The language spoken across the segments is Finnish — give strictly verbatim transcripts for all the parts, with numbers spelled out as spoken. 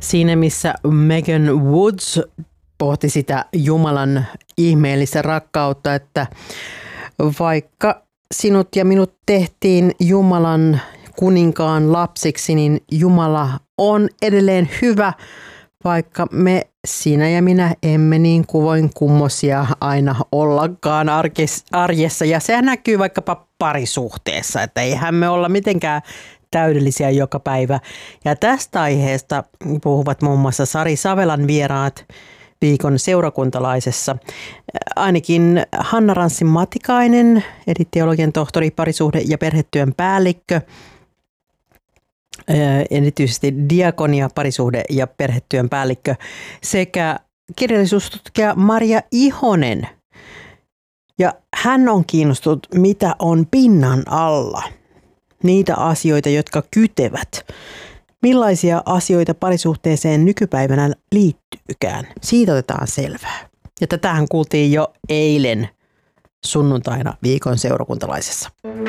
Siinä missä Megan Woods pohti sitä Jumalan ihmeellistä rakkautta, että vaikka sinut ja minut tehtiin Jumalan kuninkaan lapsiksi, niin Jumala on edelleen hyvä, vaikka me, sinä ja minä, emme niin kuvoin kummosia aina ollakaan arjessa. Ja sehän näkyy vaikkapa parisuhteessa, että eihän me olla mitenkään täydellisiä joka päivä. Ja tästä aiheesta puhuvat muun muassa Sari Savelan vieraat viikon seurakuntalaisessa. Ainakin Hanna Ranssi-Matikainen, eli teologian tohtori, parisuhde- ja perhetyön päällikkö, erityisesti diakonia, parisuhde- ja perhetyön päällikkö, sekä kirjallisuustutkija Maria Ihonen. Ja hän on kiinnostunut, mitä on pinnan alla. Niitä asioita, jotka kytevät. Millaisia asioita parisuhteeseen nykypäivänä liittyykään? Siitä otetaan selvää. Ja tätähän kuultiin jo eilen sunnuntaina viikon seurakuntalaisessa.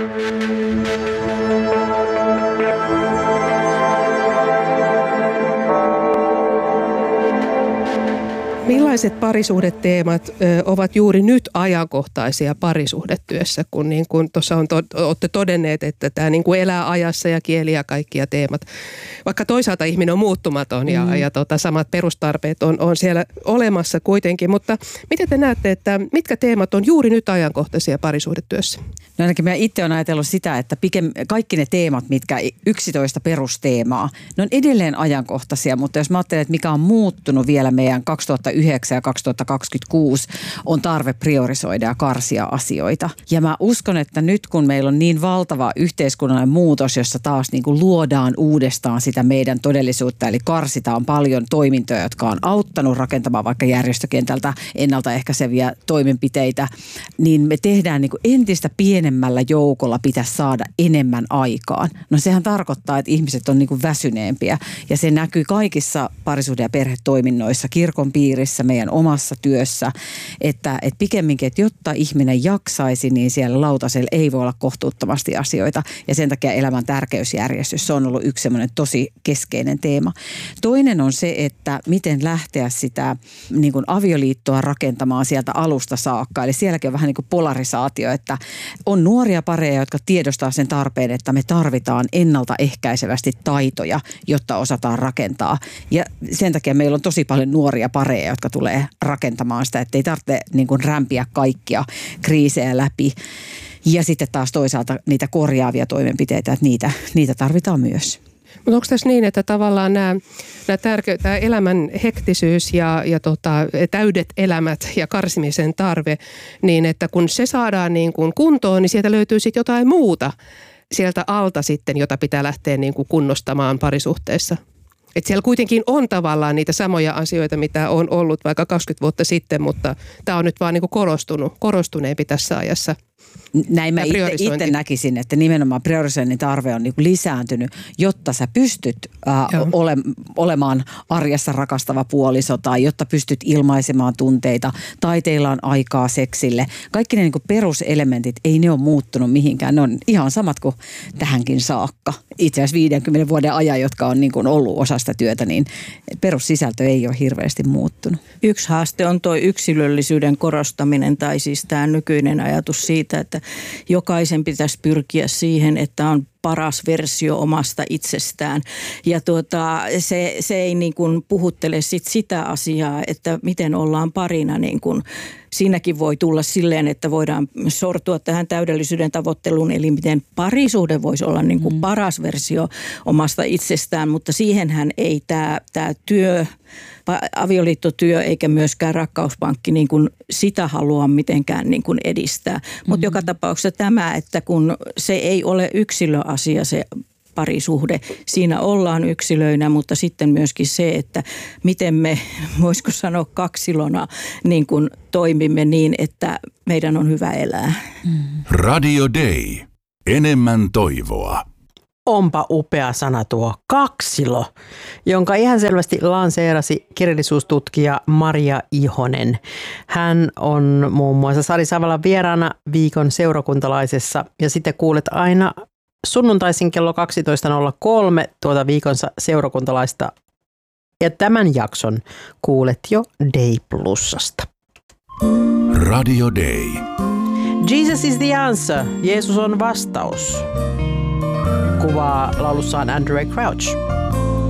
Millaiset parisuhdeteemat ö, ovat juuri nyt ajankohtaisia parisuhdetyössä, kun niin kuin tuossa on to, olette todenneet, että tämä niin kuin elää ajassa ja kieli ja kaikki ja teemat. Vaikka toisaalta ihminen on muuttumaton ja, mm. ja tota, samat perustarpeet on, on siellä olemassa kuitenkin, mutta miten te näette, että mitkä teemat on juuri nyt ajankohtaisia parisuhdetyössä? No ainakin minä itse olen ajatellut sitä, että pikem, kaikki ne teemat, mitkä yksitoista perusteemaa, ne on edelleen ajankohtaisia, mutta jos mä ajattelen, että mikä on muuttunut vielä meidän kaksituhattayhdeksän ja kaksituhattakaksikymmentäkuusi, on tarve priorisoida ja karsia asioita. Ja mä uskon, että nyt kun meillä on niin valtava yhteiskunnallinen muutos, jossa taas niin kuin luodaan uudestaan sitä meidän todellisuutta, eli karsitaan paljon toimintoja, jotka on auttanut rakentamaan vaikka järjestökentältä ennaltaehkäiseviä toimenpiteitä, niin me tehdään niin kuin entistä pienemmällä joukolla pitäisi saada enemmän aikaan. No sehän tarkoittaa, että ihmiset on niin kuin väsyneempiä ja se näkyy kaikissa parisuhde- ja perhetoiminnoissa, kirkon piirissä, meidän omassa työssä, että, että pikemminkin, että jotta ihminen jaksaisi, niin siellä lautasella ei voi olla kohtuuttomasti asioita ja sen takia elämän tärkeysjärjestys, se on ollut yksi semmoinen tosi keskeinen teema. Toinen on se, että miten lähteä sitä niin kuin avioliittoa rakentamaan sieltä alusta saakka, eli sielläkin on vähän niin kuin polarisaatio, että on nuoria pareja, jotka tiedostaa sen tarpeen, että me tarvitaan ennaltaehkäisevästi taitoja, jotta osataan rakentaa. Ja sen takia meillä on tosi paljon nuoria pareja, jotka tulee rakentamaan sitä, että ei tarvitse niin kuin rämpiä kaikkia kriisejä läpi. Ja sitten taas toisaalta niitä korjaavia toimenpiteitä, että niitä, niitä tarvitaan myös. Mutta onko tässä niin, että tavallaan nämä, nämä tärke, tämä elämän hektisyys ja, ja tota, täydet elämät ja karsimisen tarve, niin että kun se saadaan niin kuin kuntoon, niin sieltä löytyy sitten jotain muuta sieltä alta sitten, jota pitää lähteä niin kuin kunnostamaan parisuhteessa? Että siellä kuitenkin on tavallaan niitä samoja asioita, mitä on ollut vaikka kaksikymmentä vuotta sitten, mutta tämä on nyt vaan niin kuin korostunut, korostuneempi tässä ajassa. Näin mä itse, itse näkisin, että nimenomaan priorisoinnin tarve on niin kuin lisääntynyt, jotta sä pystyt äh, ole, olemaan arjessa rakastava puoliso tai jotta pystyt ilmaisemaan tunteita tai teillä on aikaa seksille. Kaikki ne niin kuin peruselementit, ei ne ole muuttunut mihinkään. Ne on ihan samat kuin tähänkin saakka. Itse asiassa viidenkymmenen vuoden ajan, jotka on niin kuin ollut osa sitä työtä, niin perussisältö ei ole hirveästi muuttunut. Yksi haaste on tuo yksilöllisyyden korostaminen tai siis tämä nykyinen ajatus siitä, että jokaisen pitäisi pyrkiä siihen, että on paras versio omasta itsestään. Ja tuota, se, se ei niin kuin puhuttele sit sitä asiaa, että miten ollaan parina. Niin kuin, siinäkin voi tulla silleen, että voidaan sortua tähän täydellisyyden tavoitteluun, eli miten parisuhde voisi olla niin kuin paras versio omasta itsestään, mutta siihenhän ei tämä, tämä työ, avioliittotyö eikä myöskään rakkauspankki niin kuin sitä halua mitenkään niin kuin edistää. Mutta mm-hmm. joka tapauksessa tämä, että kun se ei ole yksilöasia se parisuhde, siinä ollaan yksilöinä, mutta sitten myöskin se, että miten me, voisiko sanoa kaksilona, niin kuin toimimme niin, että meidän on hyvä elää. Mm-hmm. Radio Day. Enemmän toivoa. Onpa upea sana tuo kaksilo, jonka ihan selvästi lanseerasi kirjallisuustutkija Maria Ihonen. Hän on muun muassa Sari Savalan vieraana viikon seurakuntalaisessa ja sitten kuulet aina sunnuntaisin kello kaksitoista nolla kolme tuota viikon seurakuntalaista Ja tämän jakson kuulet jo Day Plusasta. Radio Day. Jesus is the answer. Jeesus on vastaus. Kuvaa laulussaan Andraé Crouch.